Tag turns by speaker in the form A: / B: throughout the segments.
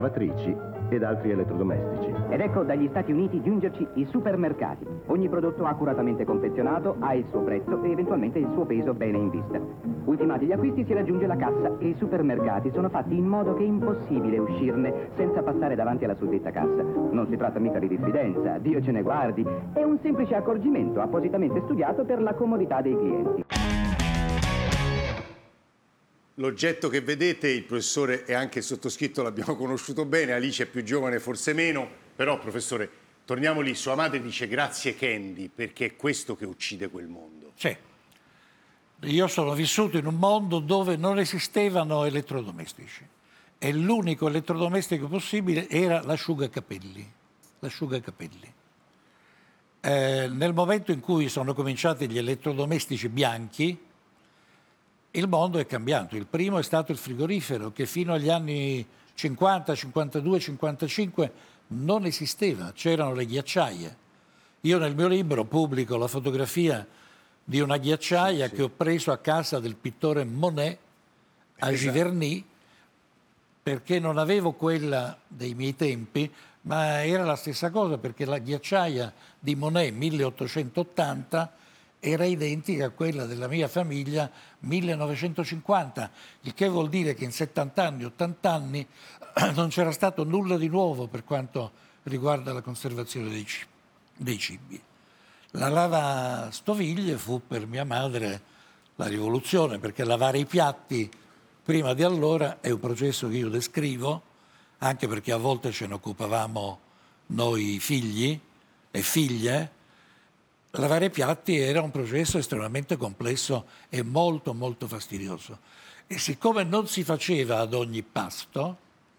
A: lavatrici ed altri elettrodomestici.
B: Ed ecco dagli Stati Uniti giungerci i supermercati. Ogni prodotto accuratamente confezionato ha il suo prezzo e eventualmente il suo peso bene in vista. Ultimati gli acquisti si raggiunge la cassa e i supermercati sono fatti in modo che è impossibile uscirne senza passare davanti alla suddetta cassa. Non si tratta mica di diffidenza, Dio ce ne guardi, è un semplice accorgimento appositamente studiato per la comodità dei clienti.
C: L'oggetto che vedete, il professore e anche il sottoscritto l'abbiamo conosciuto bene, Alice è più giovane, forse meno, però professore, torniamo lì, sua madre dice grazie Candy, perché è questo che uccide quel mondo.
D: Sì, io sono vissuto in un mondo dove non esistevano elettrodomestici e l'unico elettrodomestico possibile era l'asciugacapelli. Nel momento in cui sono cominciati gli elettrodomestici bianchi, il mondo è cambiato. Il primo è stato il frigorifero, che fino agli anni 50, 52, 55 non esisteva, c'erano le ghiacciaie. Io nel mio libro pubblico la fotografia di una ghiacciaia che ho preso a casa del pittore Monet a Giverny, perché non avevo quella dei miei tempi, ma era la stessa cosa, perché la ghiacciaia di Monet 1880 era identica a quella della mia famiglia 1950, il che vuol dire che in 70 anni, 80 anni non c'era stato nulla di nuovo per quanto riguarda la conservazione dei cibi. La lavastoviglie fu per mia madre la rivoluzione, perché lavare i piatti prima di allora è un processo che io descrivo, anche perché a volte ce ne occupavamo noi figli e figlie. Lavare i piatti era un processo estremamente complesso e molto molto fastidioso. E siccome non si faceva ad ogni pasto,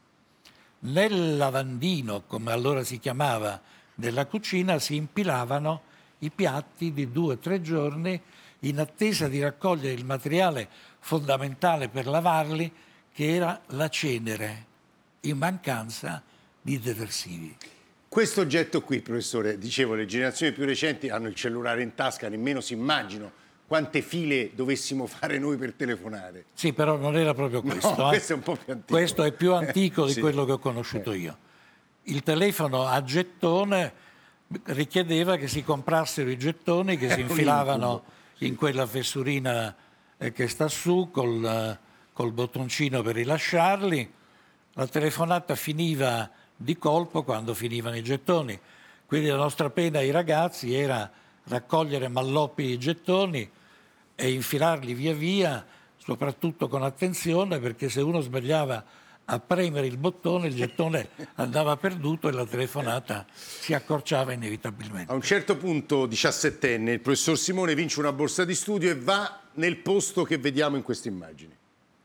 D: nel lavandino, come allora si chiamava, della cucina si impilavano i piatti di 2 o 3 giorni in attesa di raccogliere il materiale fondamentale per lavarli, che era la cenere, in mancanza di detersivi.
C: Questo oggetto qui, professore, dicevo, le generazioni più recenti hanno il cellulare in tasca, nemmeno si immaginano quante file dovessimo fare noi per telefonare.
D: Sì, però non era proprio questo.
C: No, questo è un po' più antico.
D: Questo è più antico di
C: sì.
D: quello che ho conosciuto io. Il telefono a gettone richiedeva che si comprassero i gettoni che si infilavano in quella fessurina che sta su col bottoncino per rilasciarli. La telefonata finiva di colpo quando finivano i gettoni. Quindi la nostra pena ai ragazzi era raccogliere malloppi di gettoni e infilarli via via, soprattutto con attenzione, perché se uno sbagliava a premere il bottone, il gettone andava perduto e la telefonata si accorciava inevitabilmente.
C: A un certo punto, 17enne, il professor Simone vince una borsa di studio e va nel posto che vediamo in queste immagini.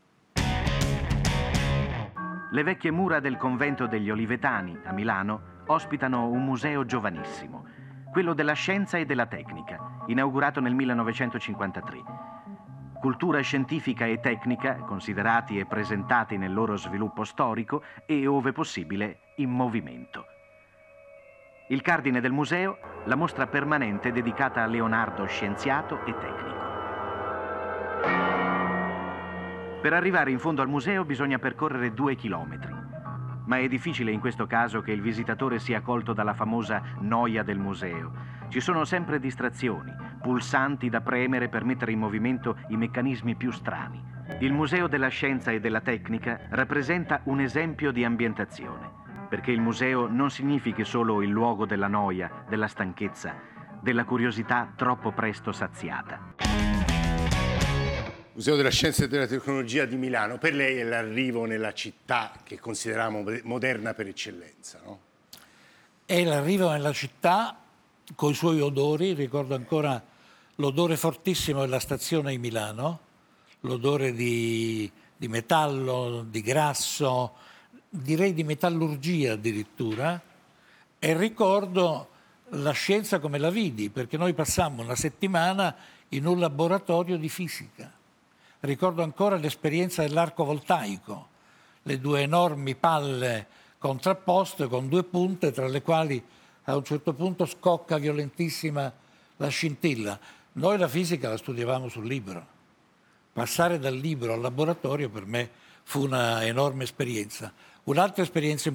E: Le vecchie mura del convento degli Olivetani, a Milano, ospitano un museo giovanissimo, quello della scienza e della tecnica, inaugurato nel 1953. Cultura scientifica e tecnica, considerati e presentati nel loro sviluppo storico e, ove possibile, in movimento. Il cardine del museo, la mostra permanente dedicata a Leonardo scienziato e tecnico. Per arrivare in fondo al museo bisogna percorrere 2 chilometri, ma è difficile in questo caso che il visitatore sia colto dalla famosa noia del museo. Ci sono sempre distrazioni, pulsanti da premere per mettere in movimento i meccanismi più strani. Il Museo della Scienza e della Tecnica rappresenta un esempio di ambientazione, perché il museo non significhi solo il luogo della noia, della stanchezza, della curiosità troppo presto saziata.
C: Museo della Scienza e della Tecnologia di Milano, per lei è l'arrivo nella città che consideriamo moderna per eccellenza, no?
D: È l'arrivo nella città con i suoi odori. Ricordo ancora l'odore fortissimo della stazione di Milano, l'odore di metallo, di grasso, direi di metallurgia addirittura, e ricordo la scienza come la vidi, perché noi passammo una settimana in un laboratorio di fisica. Ricordo ancora l'esperienza dell'arco voltaico, le 2 enormi palle contrapposte con 2 punte tra le quali a un certo punto scocca violentissima la scintilla. Noi la fisica la studiavamo sul libro. Passare dal libro al laboratorio per me fu una enorme esperienza. Un'altra esperienza